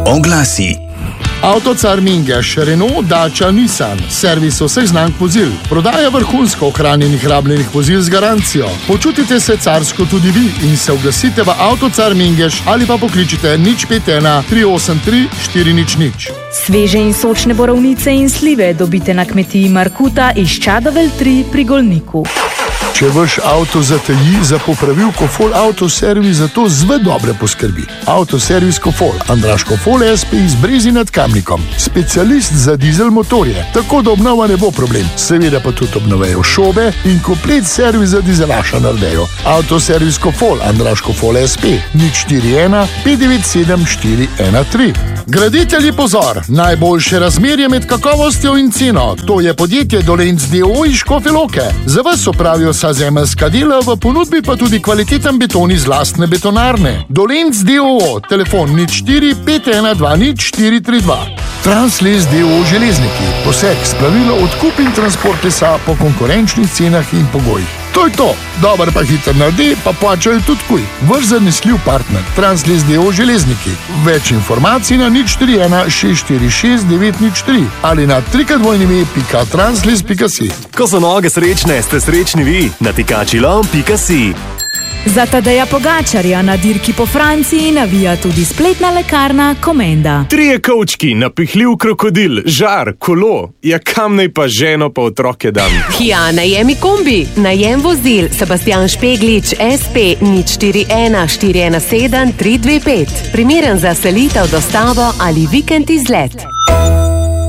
Oglasi. Avtocar Mingeš, Renault, Dacia, Nissan, servis vseh znamk vozil, prodaja vrhunsko ohranjenih rabljenih vozil z garancijo. Počutite se carsko tudi vi in se oglasite v Avtocar Mingeš ali pa pokličite 051 383 400. Sveže in sočne borovnice in slive dobite na kmetiji Markuta iz Čadovelj 3 pri Golniku. Če vaš avto zateji, za popravilko Fol Autoservis za to zve dobre poskrbi. Autoservis Kofol, Andraž Kofol SP iz Brezi nad Kamnikom. Specialist za dizel motorje, tako da obnova ne bo problem. Seveda pa tudi obnovejo šobe in komplet servis za dizelaša nardejo. Autoservis Kofol, Andraž Kofol SP, 041 597 413. Graditelji pozor, najboljše razmerje med kakovostjo in ceno. To je podjetje Dolenc d.o.o. iz Škofje Loke. Za vas opravijo vsa zemeljska dela, v ponudbi pa tudi kvaliteten beton iz lastne betonarne. Dolenc d.o.o. Telefon 04 5120 432. Transles d.o.o. Železniki. Poseg, spravilo, odkup in transport lesa po konkurenčnih cenah in pogojih. To je to. Dobar pa hiter naredi, pa plačajo tudi kuj. Vaš zanesljiv partner. Transles d.o.o. Železniki. Več informacij na 041 646 903 ali na www.transles.si. Ko so noge srečne, ste srečni vi. Natikačilom.si. Za Tadeja Pogačarja na dirki po Franciji navija tudi spletna lekarna Komenda. 3 kovčki, napihljiv krokodil, žar, kolo. Ja, kam naj pa ženo pa otroke dam? Ja, najemi kombi, najem vozil, Sebastian Špeglič, SP 041 417 325. Primeren za selitev, dostavo ali vikend izlet.